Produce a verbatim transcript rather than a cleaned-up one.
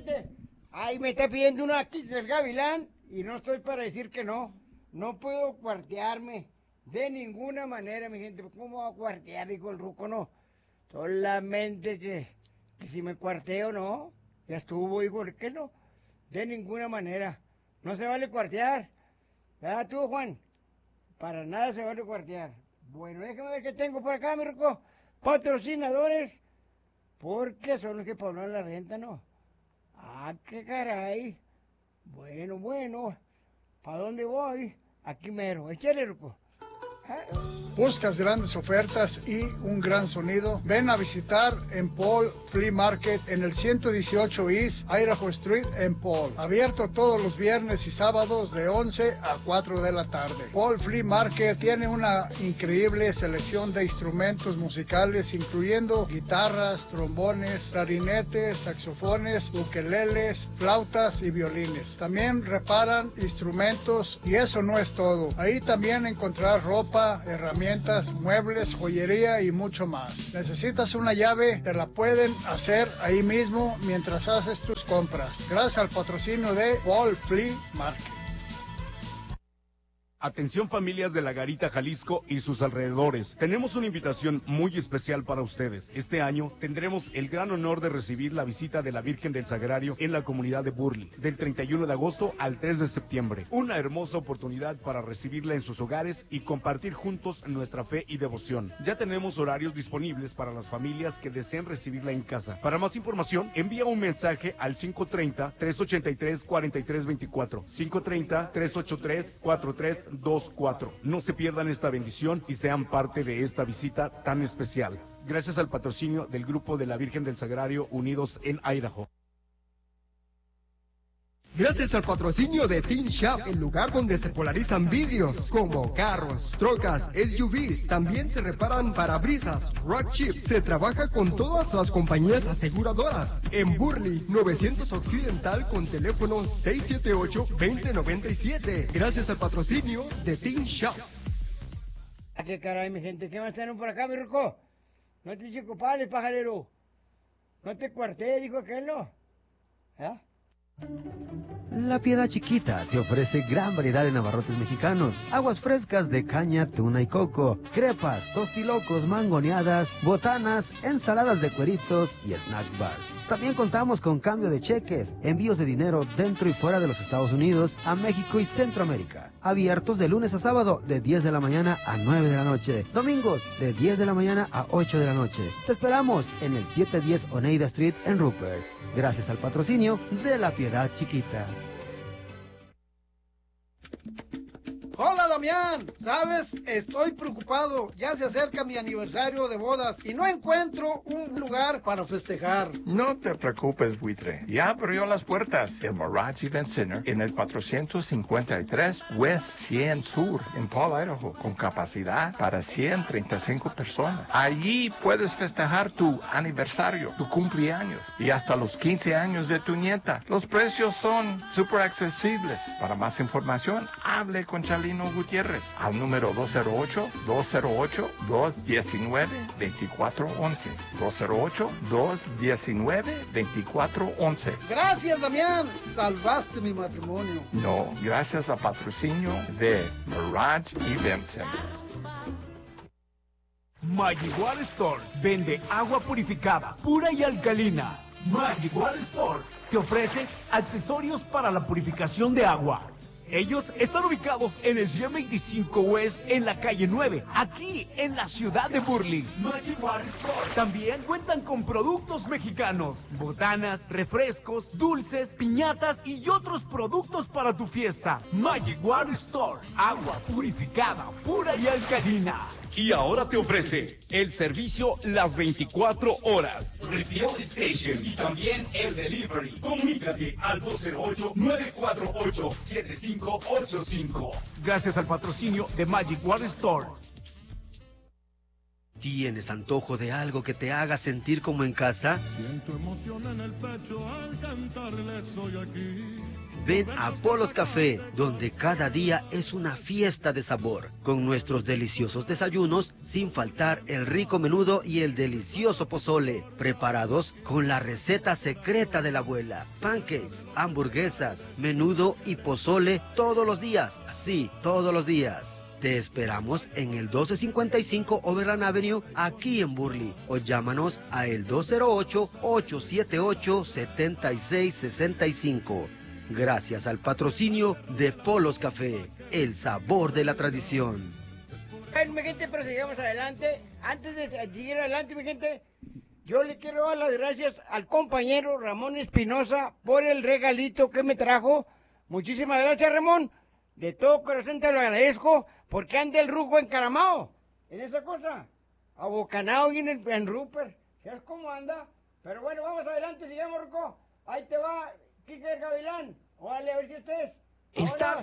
gente. Ay, me está pidiendo uno aquí del Gavilán y no estoy para decir que no. No puedo cuartearme de ninguna manera, mi gente. ¿Cómo voy a cuartear? Dijo el ruco, no. Solamente que, que si me cuarteo, no. Ya estuvo, hijo, ¿por qué no? De ninguna manera. No se vale cuartear. ¿Verdad tú, Juan? Para nada se vale cuartear. Bueno, déjame ver qué tengo por acá, mi ruco. Patrocinadores. Porque son los que pagan la renta, ¿no? Ah, qué caray. Bueno, bueno. ¿Para dónde voy? Aquí mero. Échale, ruco. ¿Buscas grandes ofertas y un gran sonido? Ven a visitar en Paul Flea Market en el ciento dieciocho East Idaho Street en Paul. Abierto todos los viernes y sábados de once a cuatro de la tarde. Paul Flea Market tiene una increíble selección de instrumentos musicales, incluyendo guitarras, trombones, clarinetes, saxofones, ukeleles, flautas y violines. También reparan instrumentos y eso no es todo. Ahí también encontrarás ropa, herramientas, muebles, joyería y mucho más. ¿Necesitas una llave? Te la pueden hacer ahí mismo mientras haces tus compras. Gracias al patrocinio de Paul Flea Market. Atención familias de La Garita, Jalisco y sus alrededores. Tenemos una invitación muy especial para ustedes. Este año tendremos el gran honor de recibir la visita de la Virgen del Sagrario en la comunidad de Burley, del treinta y uno de agosto al tres de septiembre. Una hermosa oportunidad para recibirla en sus hogares y compartir juntos nuestra fe y devoción. Ya tenemos horarios disponibles para las familias que deseen recibirla en casa. Para más información, envía un mensaje al cinco tres cero, tres ocho tres, cuatro tres dos cuatro, cinco tres cero, tres ocho tres, cuatro tres dos cuatro. No se pierdan esta bendición y sean parte de esta visita tan especial. Gracias al patrocinio del Grupo de la Virgen del Sagrario Unidos en Idaho. Gracias al patrocinio de Teen Shop, el lugar donde se polarizan vidrios como carros, trocas, S U Vs. También se reparan parabrisas, rock chips. Se trabaja con todas las compañías aseguradoras. En Burley, novecientos Occidental con teléfono seis siete ocho, dos cero nueve siete. Gracias al patrocinio de Teen Shop. ¿A qué caray, mi gente? ¿Qué más tenemos por acá, mi ruco? No te eches copales, pajarero. No te cuartees, dijo aquel, ¿no? ¿Ah? La Piedad Chiquita te ofrece gran variedad de navarrotes mexicanos, aguas frescas de caña, tuna y coco, crepas, tostilocos, mangoneadas, botanas, ensaladas de cueritos y snack bars. También contamos con cambio de cheques, envíos de dinero dentro y fuera de los Estados Unidos, a México y Centroamérica. Abiertos de lunes a sábado de diez de la mañana a nueve de la noche. Domingos de diez de la mañana a ocho de la noche. Te esperamos en el setecientos diez Oneida Street en Rupert. Gracias al patrocinio de La Piedad Chiquita. Hola, Damián. ¿Sabes? Estoy preocupado. Ya se acerca mi aniversario de bodas y no encuentro un lugar para festejar. No te preocupes, buitre. Ya abrió las puertas. El Mirage Event Center en el cuatrocientos cincuenta y tres West cien Sur en Paul, Idaho, con capacidad para ciento treinta y cinco personas. Allí puedes festejar tu aniversario, tu cumpleaños y hasta los quince años de tu nieta. Los precios son súper accesibles. Para más información, hable con Charlie Gutiérrez al número dos cero ocho, dos cero ocho, dos uno nueve, dos cuatro uno uno. dos cero ocho, dos uno nueve, dos cuatro uno uno. Gracias, Damián. Salvaste mi matrimonio. No, gracias al patrocinio de Mirage Event Center. Magic Water Store vende agua purificada, pura y alcalina. Magic Water Store te ofrece accesorios para la purificación de agua. Ellos están ubicados en el ciento veinticinco West, en la calle nueve, aquí en la ciudad de Burley. Magic Water Store. También cuentan con productos mexicanos, botanas, refrescos, dulces, piñatas y otros productos para tu fiesta. Magic Water Store, agua purificada, pura y alcalina. Y ahora te ofrece el servicio las veinticuatro horas. Refill Station y también el delivery. Comunícate al dos cero ocho, nueve cuatro ocho, siete cinco ocho cinco. Gracias al patrocinio de Magic Water Store. ¿Tienes antojo de algo que te haga sentir como en casa? Siento emoción en el pecho al cantarle soy aquí. Ven a Polos Café, donde cada día es una fiesta de sabor, con nuestros deliciosos desayunos, sin faltar el rico menudo y el delicioso pozole, preparados con la receta secreta de la abuela. Pancakes, hamburguesas, menudo y pozole todos los días, sí, todos los días. Te esperamos en el doce cincuenta y cinco Overland Avenue, aquí en Burley, o llámanos a el dos cero ocho, ocho siete ocho, siete seis seis cinco. Gracias al patrocinio de Polos Café, el sabor de la tradición. Bueno, mi gente, pero sigamos adelante. Antes de seguir adelante, mi gente, yo le quiero dar las gracias al compañero Ramón Espinosa por el regalito que me trajo. Muchísimas gracias, Ramón. De todo corazón te lo agradezco, porque anda el ruco encaramado en esa cosa, abocanado y en, el, en Rupert. ¿Sabes cómo anda? Pero bueno, vamos adelante, sigamos, ruco. Ahí te va, Kike el Gavilán. Órale, a ver si estés. Estás